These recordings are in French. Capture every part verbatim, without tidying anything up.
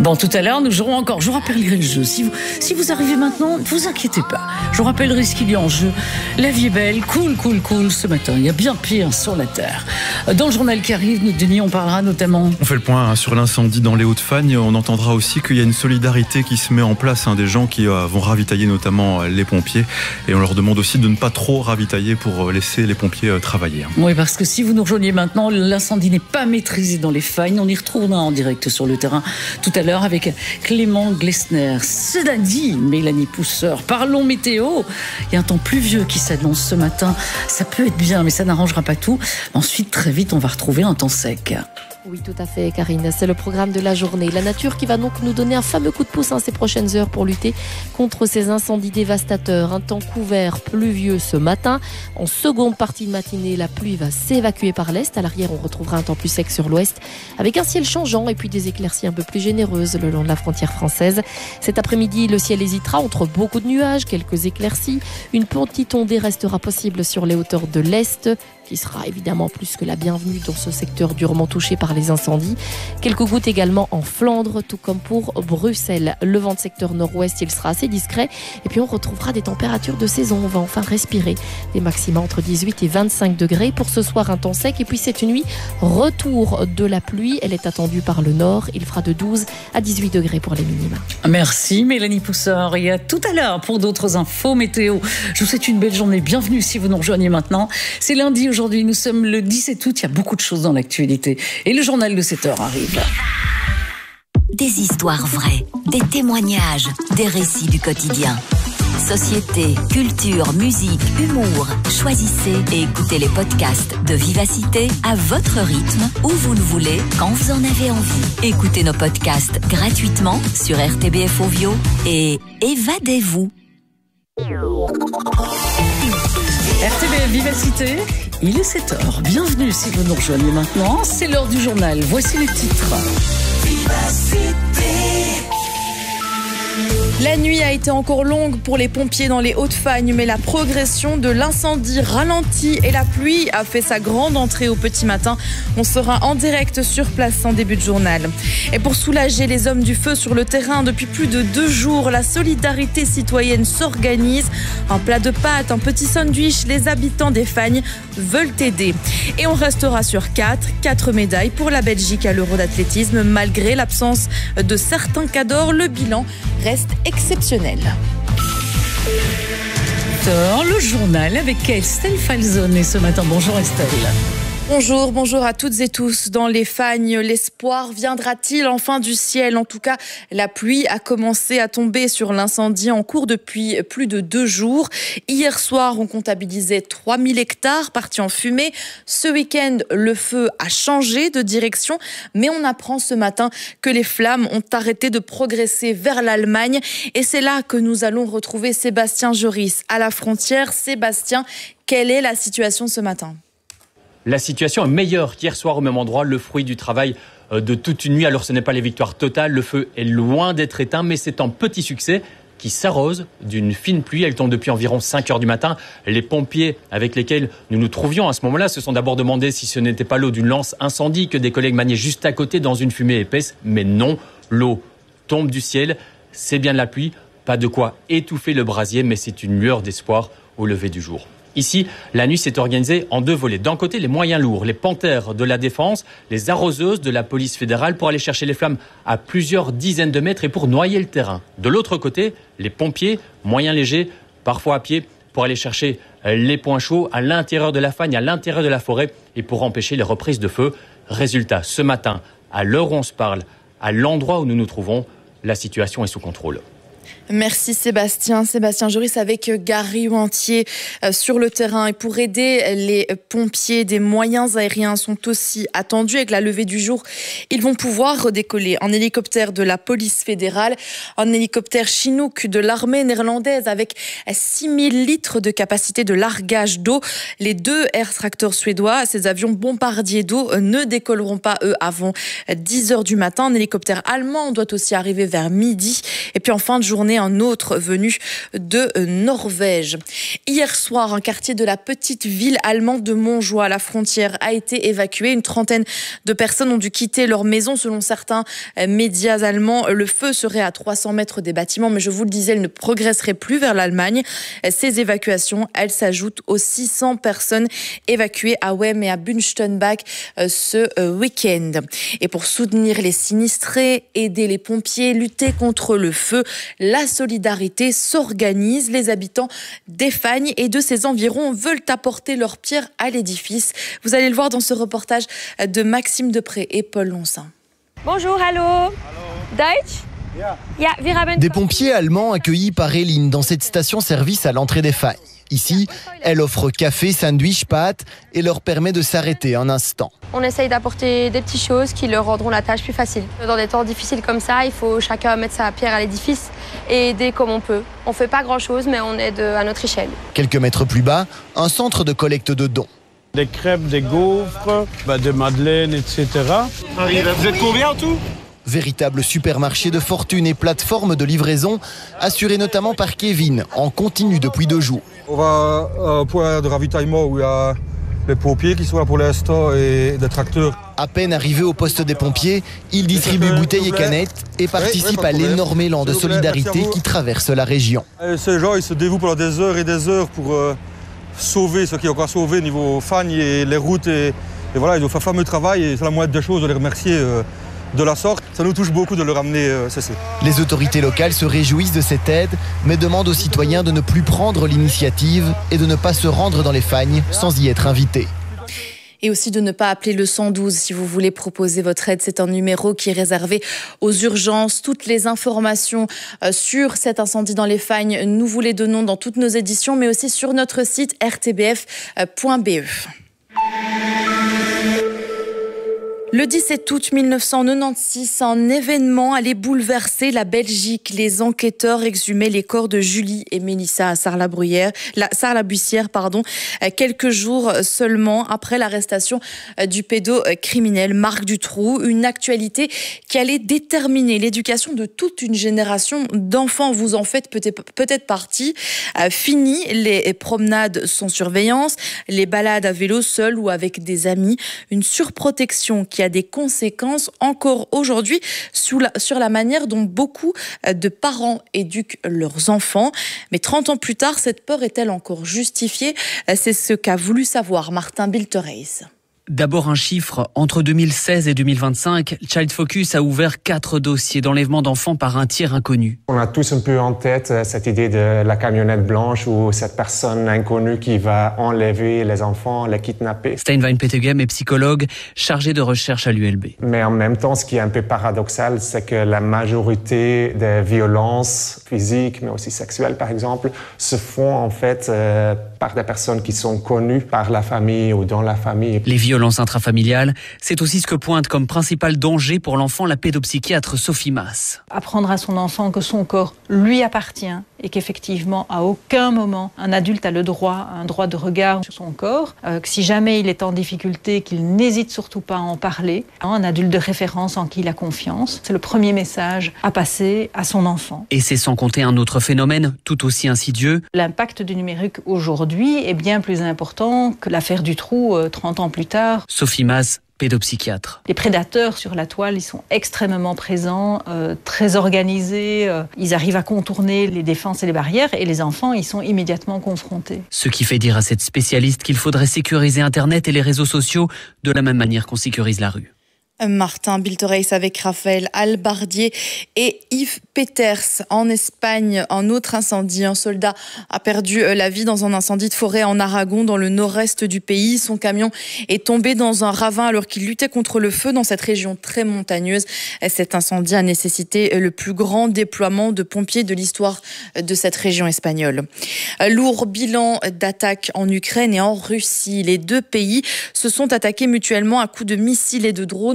Bon, tout à l'heure, nous jouerons encore. Je vous rappellerai le jeu. Si vous, si vous arrivez maintenant, ne vous inquiétez pas. Je vous rappellerai ce qu'il y a en jeu. La vie est belle, cool, cool, cool. Ce matin, il y a bien pire sur la terre. Dans le journal qui arrive, nous, Denis, on parlera notamment... On fait le point hein, sur l'incendie dans les Hauts-de-Fagne. On entendra aussi qu'il y a une solidarité qui se met en place. Hein, des gens qui euh, vont ravitailler notamment euh, les pompiers. Et on leur demande aussi de ne pas trop ravitailler pour euh, laisser les pompiers euh, travailler. Hein. Oui, parce que si vous nous rejoignez maintenant, l'incendie n'est pas maîtrisé dans les Fagnes. On y retournera en direct sur le terrain tout à l'heure avec Clément Glessner. Cela dit, Mélanie Pousseur, parlons météo. Il y a un temps pluvieux qui s'annonce ce matin. Ça peut être bien, mais ça n'arrangera pas tout. Ensuite, très vite, on va retrouver un temps sec. Oui, tout à fait, Karine. C'est le programme de la journée. La nature qui va donc nous donner un fameux coup de pouce hein, ces prochaines heures pour lutter contre ces incendies dévastateurs. Un temps couvert, pluvieux ce matin. En seconde partie de matinée, la pluie va s'évacuer par l'est. À l'arrière, on retrouvera un temps plus sec sur l'ouest avec un ciel changeant et puis des éclaircies un peu plus généreuses le long de la frontière française. Cet après-midi, le ciel hésitera entre beaucoup de nuages, quelques éclaircies. Une petite ondée restera possible sur les hauteurs de l'est, qui sera évidemment plus que la bienvenue dans ce secteur durement touché par les incendies. Quelques gouttes également en Flandre, tout comme pour Bruxelles. Le vent de secteur nord-ouest, il sera assez discret. Et puis on retrouvera des températures de saison. On va enfin respirer des maxima entre dix-huit et vingt-cinq degrés. Pour ce soir, un temps sec. Et puis cette nuit, retour de la pluie. Elle est attendue par le nord. Il fera de douze à dix-huit degrés pour les minima. Merci Mélanie Pousseur. Et à tout à l'heure pour d'autres infos météo. Je vous souhaite une belle journée. Bienvenue si vous nous rejoignez maintenant. C'est lundi. Aujourd'hui, nous sommes le dix-sept août. Il y a beaucoup de choses dans l'actualité. Et le journal de sept heures arrive. Des histoires vraies, des témoignages, des récits du quotidien. Société, culture, musique, humour. Choisissez et écoutez les podcasts de Vivacité à votre rythme, où vous le voulez, quand vous en avez envie. Écoutez nos podcasts gratuitement sur R T B F Ovio et évadez-vous. R T B F Vivacité, il est sept heures. Bienvenue si vous nous rejoignez maintenant. C'est l'heure du journal. Voici les titres. Vivacité. La nuit a été encore longue pour les pompiers dans les Hauts-de-Fagne, mais la progression de l'incendie ralentit et la pluie a fait sa grande entrée au petit matin. On sera en direct sur place en début de journal. Et pour soulager les hommes du feu sur le terrain, depuis plus de deux jours, la solidarité citoyenne s'organise. Un plat de pâtes, un petit sandwich, les habitants des Fagnes veulent aider. Et on restera sur quatre, quatre médailles pour la Belgique à l'Euro d'athlétisme. Malgré l'absence de certains cadors, le bilan reste exceptionnel. Dans le journal avec Estelle Falzone et ce matin. Bonjour Estelle. Bonjour, bonjour à toutes et tous. Dans les Fagnes, l'espoir viendra-t-il enfin du ciel? En tout cas, la pluie a commencé à tomber sur l'incendie en cours depuis plus de deux jours. Hier soir, on comptabilisait trois mille hectares partis en fumée. Ce week-end, le feu a changé de direction, mais on apprend ce matin que les flammes ont arrêté de progresser vers l'Allemagne. Et c'est là que nous allons retrouver Sébastien Joris à la frontière. Sébastien, quelle est la situation ce matin ? La situation est meilleure qu'hier soir au même endroit, le fruit du travail de toute une nuit. Alors ce n'est pas les victoires totales, le feu est loin d'être éteint, mais c'est un petit succès qui s'arrose d'une fine pluie. Elle tombe depuis environ cinq heures du matin. Les pompiers avec lesquels nous nous trouvions à ce moment-là se sont d'abord demandé si ce n'était pas l'eau d'une lance incendie que des collègues maniaient juste à côté dans une fumée épaisse. Mais non, l'eau tombe du ciel, c'est bien de la pluie, pas de quoi étouffer le brasier, mais c'est une lueur d'espoir au lever du jour. Ici, la nuit s'est organisée en deux volets. D'un côté, les moyens lourds, les panthères de la défense, les arroseuses de la police fédérale pour aller chercher les flammes à plusieurs dizaines de mètres et pour noyer le terrain. De l'autre côté, les pompiers, moyens légers, parfois à pied, pour aller chercher les points chauds à l'intérieur de la Fagne, à l'intérieur de la forêt et pour empêcher les reprises de feu. Résultat, ce matin, à l'heure où on se parle, à l'endroit où nous nous trouvons, la situation est sous contrôle. Merci Sébastien. Sébastien Joris avec Gary Wantier sur le terrain. Et pour aider les pompiers, des moyens aériens sont aussi attendus. Avec la levée du jour, ils vont pouvoir redécoller un hélicoptère de la police fédérale, un hélicoptère Chinook de l'armée néerlandaise avec six mille litres de capacité de largage d'eau. Les deux Air Tractor suédois, ces avions bombardiers d'eau, ne décolleront pas, eux, avant dix heures du matin. Un hélicoptère allemand doit aussi arriver vers midi. Et puis en fin de journée, est un autre venu de Norvège. Hier soir, un quartier de la petite ville allemande de Montjoie, à la frontière, a été évacué. Une trentaine de personnes ont dû quitter leur maison. Selon certains médias allemands, le feu serait à trois cents mètres des bâtiments, mais je vous le disais, il ne progresserait plus vers l'Allemagne. Ces évacuations, elles s'ajoutent aux six cents personnes évacuées à Wem et à Bunstenbach ce week-end. Et pour soutenir les sinistrés, aider les pompiers, lutter contre le feu, la solidarité s'organise. Les habitants d'Effagne et de ses environs veulent apporter leur pierre à l'édifice. Vous allez le voir dans ce reportage de Maxime Depré et Paul Lonsin. Bonjour, hallo. Deutsch? Des pompiers allemands accueillis par Eline dans cette station-service à l'entrée d'Effagne. Ici, elle offre café, sandwich, pâtes et leur permet de s'arrêter un instant. On essaye d'apporter des petites choses qui leur rendront la tâche plus facile. Dans des temps difficiles comme ça, il faut chacun mettre sa pierre à l'édifice et aider comme on peut. On ne fait pas grand-chose, mais on aide à notre échelle. Quelques mètres plus bas, un centre de collecte de dons. Des crêpes, des gaufres, bah des madeleines, et cetera. Vous êtes combien en tout ? Véritable supermarché de fortune et plateforme de livraison, assuré notamment par Kevin, en continu depuis deux jours. On va à un point de ravitaillement où il y a les pompiers qui sont là pour l'instant et des tracteurs. À peine arrivé au poste des pompiers, il distribue bouteilles et canettes et participe oui, oui, à l'énorme élan de solidarité qui traverse la région. Et ces gens, ils se dévouent pendant des heures et des heures pour euh, sauver ce qui est encore sauvé au niveau Fagne et les routes. Et, et voilà, ils ont fait un fameux travail et c'est la moindre des choses de les remercier. Euh, de la sorte, ça nous touche beaucoup de le ramener euh, ceci. Les autorités locales se réjouissent de cette aide, mais demandent aux citoyens de ne plus prendre l'initiative et de ne pas se rendre dans les fagnes sans y être invités. Et aussi de ne pas appeler le cent douze si vous voulez proposer votre aide. C'est un numéro qui est réservé aux urgences. Toutes les informations sur cet incendie dans les Fagnes, nous vous les donnons dans toutes nos éditions, mais aussi sur notre site r t b f point b e. Le dix-sept août mille neuf cent quatre-vingt-seize, un événement allait bouleverser la Belgique. Les enquêteurs exhumaient les corps de Julie et Mélissa à Sarlat-Buissière, pardon, quelques jours seulement après l'arrestation du pédocriminel Marc Dutroux. Une actualité qui allait déterminer l'éducation de toute une génération d'enfants. Vous en faites peut-être, peut-être partie. Fini les promenades sans surveillance, les balades à vélo seuls ou avec des amis. Une surprotection qui a des conséquences encore aujourd'hui sur la, sur la manière dont beaucoup de parents éduquent leurs enfants. Mais trente ans plus tard, cette peur est-elle encore justifiée ? C'est ce qu'a voulu savoir Martin Biltereis. D'abord un chiffre, entre deux mille seize et deux mille vingt-cinq, Child Focus a ouvert quatre dossiers d'enlèvement d'enfants par un tiers inconnu. On a tous un peu en tête cette idée de la camionnette blanche ou cette personne inconnue qui va enlever les enfants, les kidnapper. Steinwein Petegem est psychologue, chargé de recherche à l'U L B. Mais en même temps, ce qui est un peu paradoxal, c'est que la majorité des violences physiques, mais aussi sexuelles par exemple, se font en fait euh, par des personnes qui sont connues par la famille ou dans la famille. Les violences intrafamiliales, c'est aussi ce que pointe comme principal danger pour l'enfant la pédopsychiatre Sophie Maas. Apprendre à son enfant que son corps lui appartient et qu'effectivement, à aucun moment, un adulte a le droit, un droit de regard sur son corps, euh, que si jamais il est en difficulté, qu'il n'hésite surtout pas à en parler. Un adulte de référence en qui il a confiance, c'est le premier message à passer à son enfant. Et c'est sans compter un autre phénomène tout aussi insidieux. L'impact du numérique aujourd'hui est bien plus important que l'affaire Dutroux euh, trente ans plus tard. Sophie Maas, pédopsychiatre. Les prédateurs sur la toile, ils sont extrêmement présents, euh, très organisés. Euh, ils arrivent à contourner les défenses et les barrières et les enfants, ils sont immédiatement confrontés. Ce qui fait dire à cette spécialiste qu'il faudrait sécuriser Internet et les réseaux sociaux de la même manière qu'on sécurise la rue. Martin Biltereis avec Raphaël Albardier et Yves Peters. En Espagne, un autre incendie. Un soldat a perdu la vie dans un incendie de forêt en Aragon, dans le nord-est du pays. Son camion est tombé dans un ravin alors qu'il luttait contre le feu dans cette région très montagneuse. Cet incendie a nécessité le plus grand déploiement de pompiers de l'histoire de cette région espagnole. Lourd bilan d'attaques en Ukraine et en Russie. Les deux pays se sont attaqués mutuellement à coups de missiles et de drones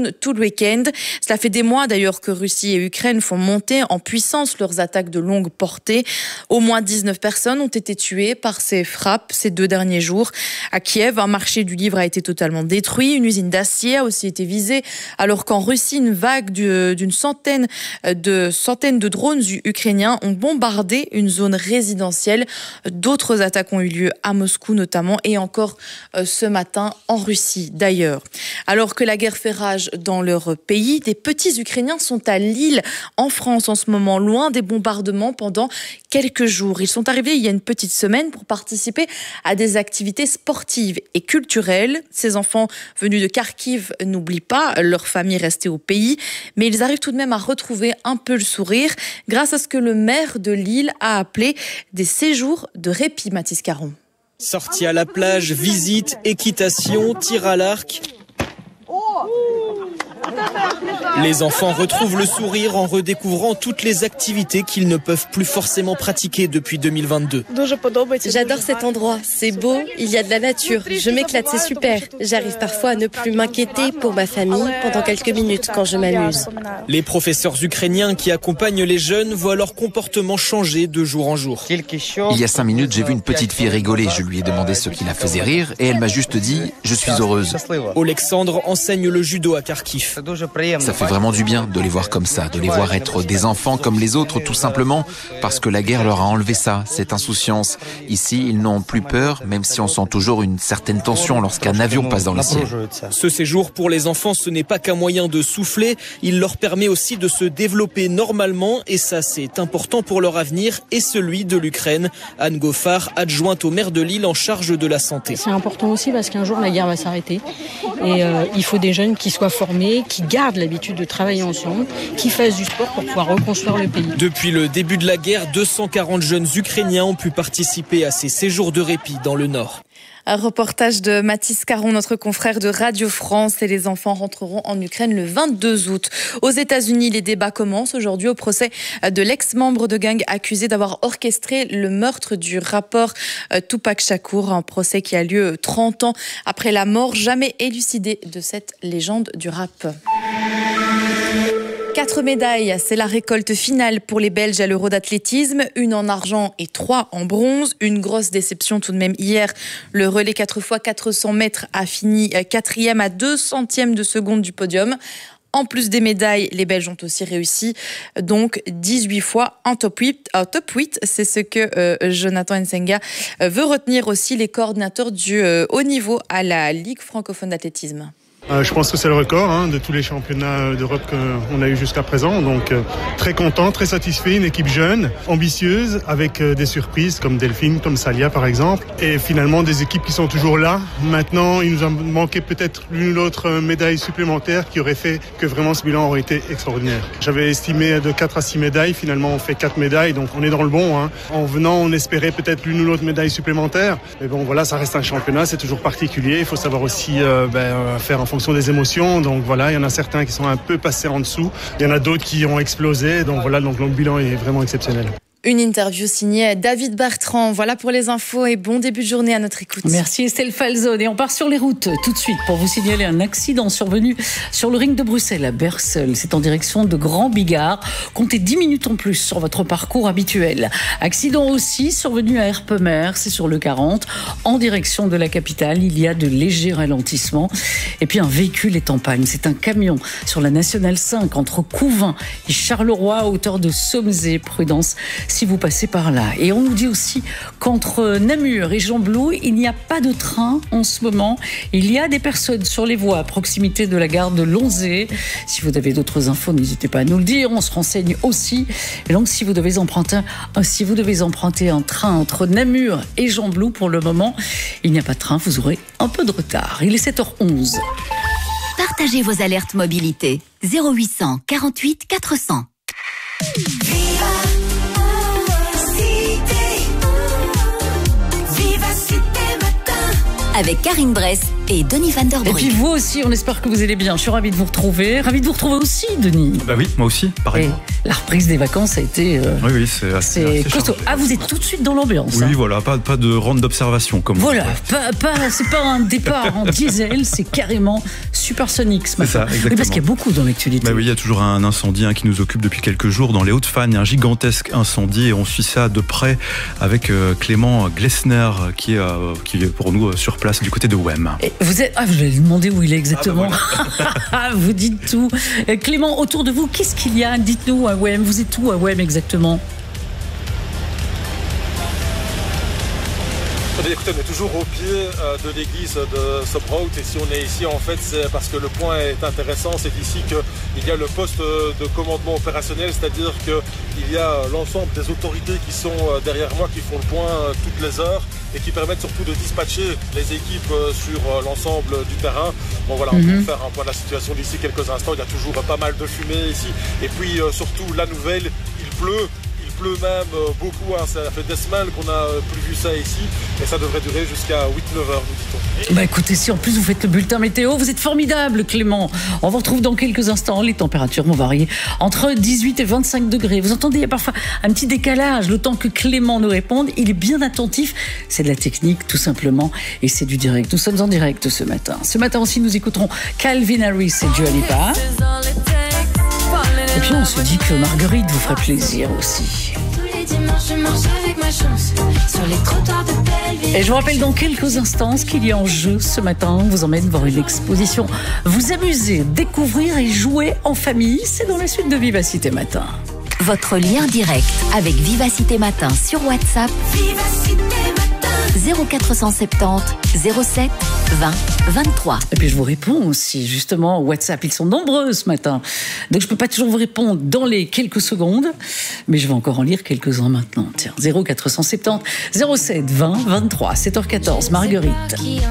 drones tout le week-end. Cela fait des mois d'ailleurs que Russie et Ukraine font monter en puissance leurs attaques de longue portée. Au moins dix-neuf personnes ont été tuées par ces frappes ces deux derniers jours. À Kiev, un marché du livre a été totalement détruit. Une usine d'acier a aussi été visée, alors qu'en Russie, une vague d'une centaine de, centaines de drones ukrainiens ont bombardé une zone résidentielle. D'autres attaques ont eu lieu à Moscou notamment et encore ce matin en Russie d'ailleurs. Alors que la guerre fait rage dans leur pays, des petits Ukrainiens sont à Lille, en France en ce moment, loin des bombardements pendant quelques jours. Ils sont arrivés il y a une petite semaine pour participer à des activités sportives et culturelles. Ces enfants venus de Kharkiv n'oublient pas leur famille restée au pays, mais ils arrivent tout de même à retrouver un peu le sourire grâce à ce que le maire de Lille a appelé des séjours de répit. Mathis Caron. Sortie à la plage, visite, équitation, tir à l'arc. Les enfants retrouvent le sourire en redécouvrant toutes les activités qu'ils ne peuvent plus forcément pratiquer depuis deux mille vingt-deux. J'adore cet endroit, c'est beau, il y a de la nature, je m'éclate, c'est super. J'arrive parfois à ne plus m'inquiéter pour ma famille pendant quelques minutes quand je m'amuse. Les professeurs ukrainiens qui accompagnent les jeunes voient leur comportement changer de jour en jour. Il y a cinq minutes, j'ai vu une petite fille rigoler. Je lui ai demandé ce qui la faisait rire et elle m'a juste dit « je suis heureuse ». Alexandre enseigne le judo à Kharkiv. Ça fait vraiment du bien de les voir comme ça, de les voir être des enfants comme les autres, tout simplement parce que la guerre leur a enlevé ça, cette insouciance. Ici, ils n'ont plus peur, même si on sent toujours une certaine tension lorsqu'un avion passe dans le ciel. Ce séjour pour les enfants, ce n'est pas qu'un moyen de souffler, il leur permet aussi de se développer normalement et ça, c'est important pour leur avenir et celui de l'Ukraine. Anne Goffard, adjointe au maire de Lille en charge de la santé. C'est important aussi parce qu'un jour, la guerre va s'arrêter et euh, il faut des jeunes qui soient formés, qui gardent l'habitude de travailler ensemble, qui fassent du sport pour pouvoir reconstruire le pays. Depuis le début de la guerre, deux cent quarante jeunes Ukrainiens ont pu participer à ces séjours de répit dans le Nord. Un reportage de Mathis Caron, notre confrère de Radio France. Et les enfants rentreront en Ukraine le vingt-deux août. Aux États-Unis, les débats commencent aujourd'hui au procès de l'ex-membre de gang accusé d'avoir orchestré le meurtre du rappeur Tupac Shakur. Un procès qui a lieu trente ans après la mort jamais élucidée de cette légende du rap. Quatre médailles, c'est la récolte finale pour les Belges à l'Euro d'athlétisme. Une en argent et trois en bronze. Une grosse déception tout de même hier. Le relais quatre fois quatre cents mètres a fini quatrième à deux centièmes de seconde du podium. En plus des médailles, les Belges ont aussi réussi. Donc dix-huit fois en top huit. En top huit, c'est ce que euh, Jonathan Nsenga veut retenir aussi, les coordinateurs du euh, haut niveau à la Ligue francophone d'athlétisme. Euh, je pense que c'est le record hein, de tous les championnats d'Europe qu'on a eu jusqu'à présent. Donc euh, très content, très satisfait. Une équipe jeune, ambitieuse, avec euh, des surprises comme Delphine, comme Salia par exemple. Et finalement des équipes qui sont toujours là. Maintenant, il nous a manqué peut-être l'une ou l'autre médaille supplémentaire qui aurait fait que vraiment ce bilan aurait été extraordinaire. J'avais estimé de quatre à six médailles. Finalement, on fait quatre médailles. Donc on est dans le bon. Hein. En venant, on espérait peut-être l'une ou l'autre médaille supplémentaire. Mais bon, voilà, ça reste un championnat. C'est toujours particulier. Il faut savoir aussi euh, ben, faire en fonction des émotions, donc voilà, il y en a certains qui sont un peu passés en dessous, il y en a d'autres qui ont explosé, donc voilà, donc le bilan est vraiment exceptionnel. Une interview signée David Bertrand. Voilà pour les infos et bon début de journée à notre écoute. Merci Estelle Falzone. Et on part sur les routes tout de suite pour vous signaler un accident survenu sur le ring de Bruxelles à Bersel. C'est en direction de Grand Bigard. Comptez dix minutes en plus sur votre parcours habituel. Accident aussi survenu à Erpemer, c'est sur le quarante. En direction de la capitale, il y a de légers ralentissements. Et puis un véhicule est en panne. C'est un camion sur la Nationale cinq entre Couvin et Charleroi à hauteur de Sommezé. Prudence si vous passez par là. Et on nous dit aussi qu'entre Namur et Gembloux, il n'y a pas de train en ce moment. Il y a des personnes sur les voies à proximité de la gare de Lonzé. Si vous avez d'autres infos, n'hésitez pas à nous le dire. On se renseigne aussi. Et donc, si vous devez emprunter, si vous devez emprunter un train entre Namur et Gembloux, pour le moment, il n'y a pas de train. Vous aurez un peu de retard. Il est sept heures onze. Partagez vos alertes mobilité. zéro huit cent quarante-huit quatre cents. Avec Karine Bress et Denis Van der Et Brugge. puis vous aussi, on espère que vous allez bien. Je suis ravie de vous retrouver. Ravie de vous retrouver aussi, Denis. Bah oui, moi aussi, pareil. Et la reprise des vacances a été euh, Oui, oui, c'est assez, c'est assez costaud. chargé. Ah, vous êtes tout de suite dans l'ambiance. Oui, hein. voilà, pas, pas de ronde d'observation comme Voilà, pas, pas, c'est pas un départ en diesel, c'est carrément supersonique ce matin. ça, exactement. Oui, parce qu'il y a beaucoup dans l'actualité. Bah oui, il y a toujours un incendie hein, qui nous occupe depuis quelques jours dans les Hauts-de-Fagne, un gigantesque incendie et on suit ça de près avec euh, Clément Glessner qui est, euh, qui est pour nous euh, sur place du côté de Wem. Et vous êtes, ah, je vais lui demander où il est exactement. Ah bah voilà. Vous dites tout. Euh, Clément, autour de vous, qu'est-ce qu'il y a? Dites-nous à Wem. Vous êtes où à Wem exactement? Écoutez, on est toujours au pied de l'église de Sobrout et si on est ici en fait c'est parce que le point est intéressant, c'est ici qu'il y a le poste de commandement opérationnel, c'est-à-dire qu'il y a l'ensemble des autorités qui sont derrière moi qui font le point toutes les heures et qui permettent surtout de dispatcher les équipes sur l'ensemble du terrain. Bon voilà, on Mhm. peut faire un point de la situation d'ici quelques instants, il y a toujours pas mal de fumée ici et puis surtout la nouvelle, il pleut. Il pleut même beaucoup, hein. Ça fait des semaines qu'on n'a plus vu ça ici et ça devrait durer jusqu'à huit neuf heures, nous dit-on. Bah écoutez, si en plus vous faites le bulletin météo, vous êtes formidable Clément. On vous retrouve dans quelques instants. Les températures vont varier entre dix-huit et vingt-cinq degrés. Vous entendez, il y a parfois un petit décalage. Le temps que Clément nous réponde, il est bien attentif. C'est de la technique tout simplement et c'est du direct. Nous sommes en direct ce matin. Ce matin aussi, nous écouterons Calvin Harris et Dua Lipa. Et puis on se dit que Marguerite vous ferait plaisir aussi. Et je vous rappelle dans quelques instants ce qu'il y a en jeu ce matin. On vous emmène voir une exposition. Vous amuser, découvrir et jouer en famille. C'est dans la suite de Vivacité Matin. Votre lien direct avec Vivacité Matin sur WhatsApp. zéro quatre cent soixante-dix zéro sept vingt vingt-trois. Et puis je vous réponds aussi, justement, WhatsApp. Ils sont nombreux ce matin. Donc je ne peux pas toujours vous répondre dans les quelques secondes, mais je vais encore en lire quelques-uns maintenant. Tiens, zéro quatre cent soixante-dix zéro sept vingt vingt-trois, sept heures quatorze, Marguerite.